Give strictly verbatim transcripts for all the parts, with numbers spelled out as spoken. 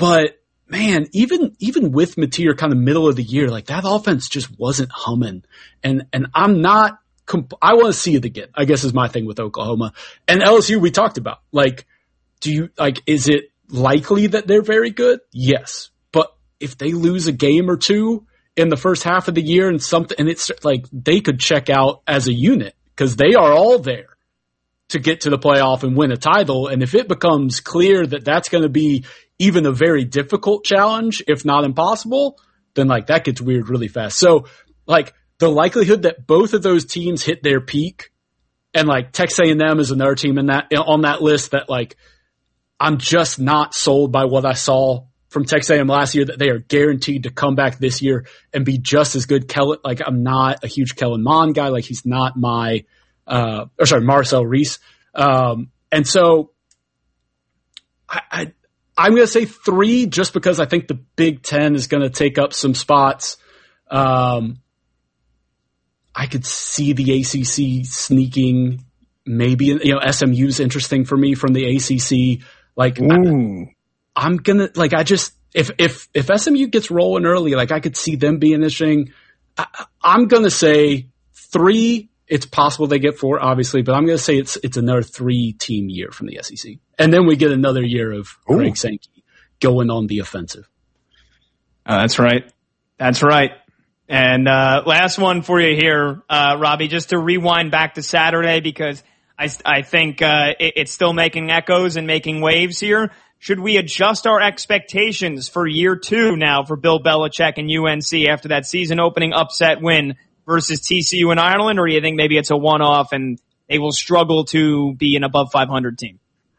But man, even even with Mateer kind of middle of the year, like that offense just wasn't humming. And and I'm not comp- I want to see it again, I guess is my thing with Oklahoma. And L S U we talked about. Like, do you like is it likely that they're very good? Yes. But if they lose a game or two in the first half of the year and something and it's like they could check out as a unit because they are all there to get to the playoff and win a title. And if it becomes clear that that's going to be even a very difficult challenge, if not impossible, then like that gets weird really fast. So like the likelihood that both of those teams hit their peak, and like Texas A and M is another team in that on that list that like I'm just not sold by what I saw from Texas A and M last year that they are guaranteed to come back this year and be just as good. Kellen, like I'm not a huge Kellen Mond guy. Like he's not my, uh, or sorry, Marcel Reese. Um, and so I, I I'm going to say three just because I think the Big Ten is going to take up some spots. Um, I could see the A C C sneaking maybe, you know, S M U is interesting for me from the A C C. Like, I, I'm going to, like, I just, if, if, if S M U gets rolling early, like, I could see them being interesting. I, I'm going to say three. It's possible they get four, obviously, but I'm going to say it's, it's another three team year from the S E C. And then we get another year of Ooh. Greg Sankey going on the offensive. Uh, that's right. That's right. And, uh, last one for you here, uh, Robbie, just to rewind back to Saturday, because I, I think, uh, it, it's still making echoes and making waves here. Should we adjust our expectations for year two now for Bill Belichick and U N C after that season opening upset win versus T C U in Ireland, or do you think maybe it's a one-off and they will struggle to be an above five hundred team?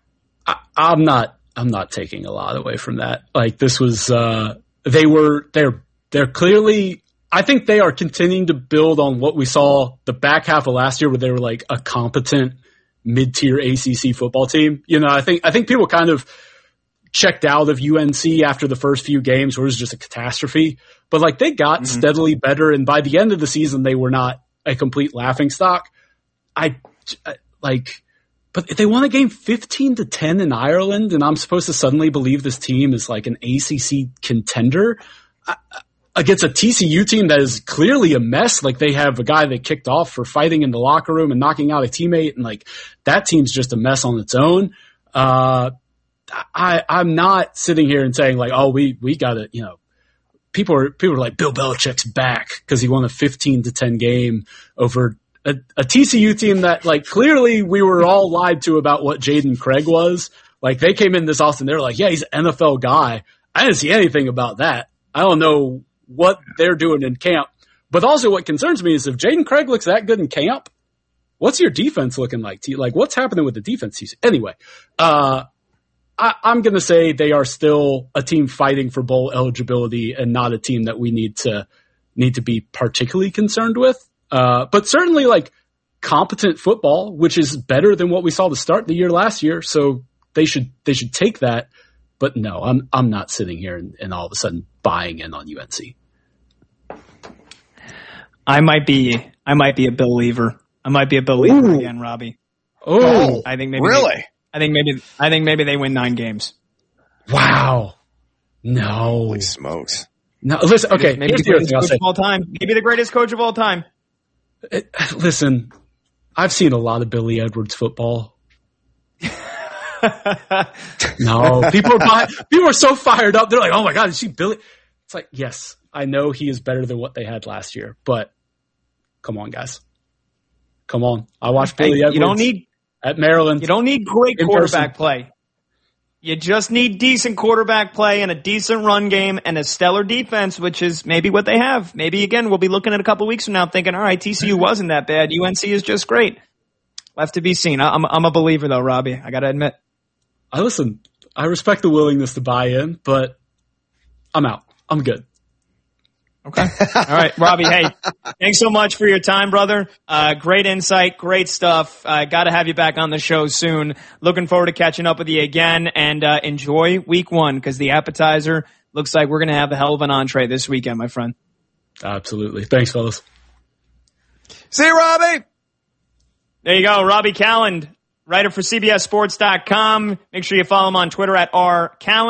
I, I'm not, I'm not taking a lot away from that. Like this was, uh, they were, they're, they're clearly, I think they are continuing to build on what we saw the back half of last year where they were like a competent mid-tier A C C football team. You know, I think, I think people kind of checked out of U N C after the first few games where it was just a catastrophe. But like they got mm-hmm. steadily better, and by the end of the season, they were not a complete laughingstock. I, I like, but they won a game fifteen to ten in Ireland, and I'm supposed to suddenly believe this team is like an A C C contender I, against a T C U team that is clearly a mess. Like they have a guy they kicked off for fighting in the locker room and knocking out a teammate, and like that team's just a mess on its own. Uh, I, I'm not sitting here and saying like, oh, we, we got to, you know, people are, people are like Bill Belichick's back because he won a fifteen to ten game over a, a T C U team that like clearly we were all lied to about what Jaden Craig was. Like they came in this Austin, they're like, yeah, he's an N F L guy. I didn't see anything about that. I don't know what they're doing in camp, but also what concerns me is if Jaden Craig looks that good in camp, what's your defense looking like? Like what's happening with the defense? Anyway, uh, I, I'm going to say they are still a team fighting for bowl eligibility and not a team that we need to need to be particularly concerned with. Uh, but certainly like competent football, which is better than what we saw to start the year last year. So they should, they should take that. But no, I'm, I'm not sitting here and, and all of a sudden buying in on U N C. I might be, I might be a believer. I might be a believer Ooh. again, Robbie. Oh, I think maybe really? They, I think maybe I think maybe they win nine games. Wow. No. Holy smokes. No, listen, okay. Maybe the greatest coach of all time. Maybe the greatest coach of all time. It, listen, I've seen a lot of Billy Edwards football. No, people are people are so fired up. They're like, "Oh my God, is she Billy?" It's like, yes, I know he is better than what they had last year, but come on, guys, come on. I watched Billy Edwards. You don't need at Maryland. You don't need great quarterback person. play. You just need decent quarterback play and a decent run game and a stellar defense, which is maybe what they have. Maybe, again, we'll be looking at a couple weeks from now thinking, all right, T C U wasn't that bad. U N C is just great. Left to be seen. I'm, I'm a believer, though, Robbie. I got to admit. I listen, I respect the willingness to buy in, but I'm out. I'm good. Okay. All right, Robbie, hey, thanks so much for your time, brother. Uh, great insight, great stuff. Uh, got to have you back on the show soon. Looking forward to catching up with you again, and uh, enjoy week one because the appetizer looks like we're going to have a hell of an entree this weekend, my friend. Absolutely. Thanks, fellas. See you, Robbie. There you go, Robbie Calland, writer for C B S Sports dot com. Make sure you follow him on Twitter at R Calland.